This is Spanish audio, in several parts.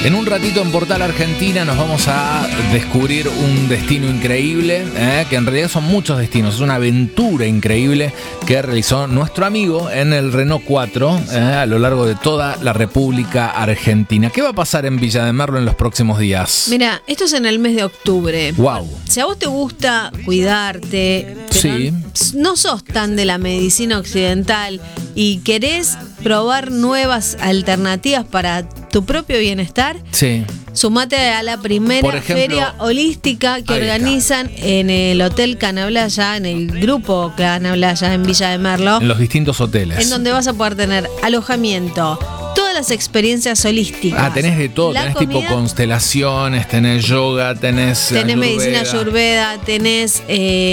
En un ratito en Portal Argentina nos vamos a descubrir un destino increíble, que en realidad son muchos destinos, es una aventura increíble que realizó nuestro amigo en el Renault 4 a lo largo de toda la República Argentina. ¿Qué va a pasar en Villa de Merlo en los próximos días? Mira, esto es en el mes de octubre. Wow. Si a vos te gusta cuidarte, Sí. no sos tan de la medicina occidental y querés probar nuevas alternativas para tu propio bienestar, Sí. sumate a la primera Por ejemplo, feria holística que ahí organizan en el Hotel Canablaya, en el grupo Canablaya en Villa de Merlo, En los distintos hoteles. en donde vas a poder tener alojamiento, todas las experiencias holísticas. Ah, tenés de todo, la tenés comida, tipo constelaciones, tenés yoga, tenés medicina ayurveda. ayurveda, tenés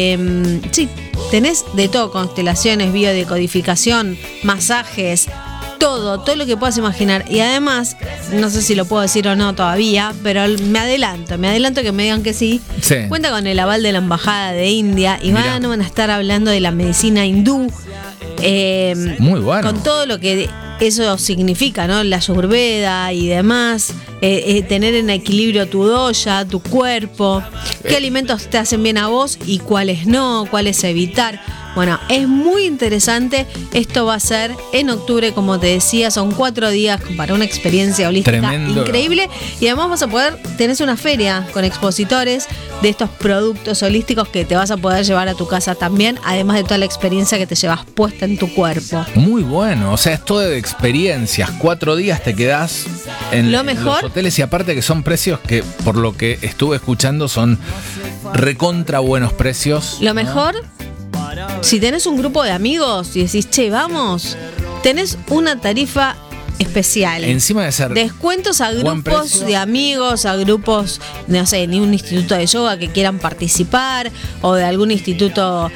tenés de todo, constelaciones, biodecodificación, masajes, todo lo que puedas imaginar. Y además, no sé si lo puedo decir o no todavía, pero me adelanto que me digan que sí. Sí. Cuenta con el aval de la Embajada de India y Mirá. van a estar hablando de la medicina hindú. Muy bueno. Con todo lo que eso significa, ¿no? La ayurveda y demás, tener en equilibrio tu doya, tu cuerpo, qué alimentos te hacen bien a vos y cuáles no, cuáles evitar. Bueno, es muy interesante. Esto va a ser en octubre, como te decía, son 4 días para una experiencia holística Tremendo. increíble. Y además vas a poder, tenés una feria con expositores de estos productos holísticos que te vas a poder llevar a tu casa también, además de toda la experiencia que te llevas puesta en tu cuerpo. Muy bueno, o sea, es todo de experiencias. 4 días te quedás en, Lo en mejor- los hoteles y aparte que son precios que, por lo que estuve escuchando, son recontra buenos precios. Lo mejor, si tenés un grupo de amigos y decís, che, vamos, tenés una tarifa especial. Encima de ser Descuentos a buen grupos precio. de amigos, a grupos, no sé, ni un instituto de yoga que quieran participar, o de algún instituto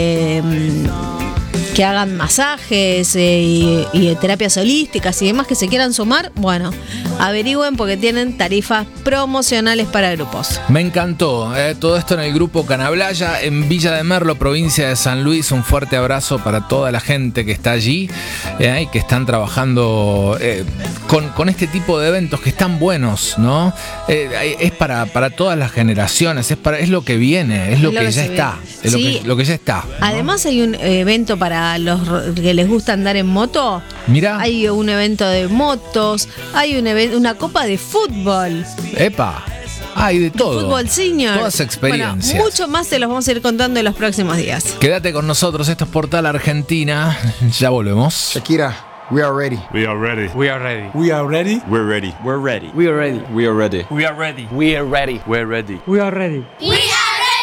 que hagan masajes y terapias holísticas y demás que se quieran sumar. Bueno, averigüen porque tienen tarifas promocionales para grupos. Me encantó, todo esto en el grupo Canablaya, en Villa de Merlo, provincia de San Luis. Un fuerte abrazo para toda la gente que está allí y que están trabajando con este tipo de eventos que están buenos, ¿no? Es para todas las generaciones, es lo que viene, es lo que ya está, es Sí. lo que ya está, ¿no? Además hay un evento para los que les gusta andar en moto. Mirá. Hay un evento de motos, hay una copa de fútbol. ¡Epa! Hay de todo. Fútbol senior. Todas experiencias. Bueno, mucho más se los vamos a ir contando en los próximos días. Quédate con nosotros, esto es Portal Argentina. Ya volvemos. Shakira, we are ready. We are ready. We are ready. We are ready. We're ready. We're ready. We are ready. We are ready. We are ready. We are ready. We're ready. We are ready. We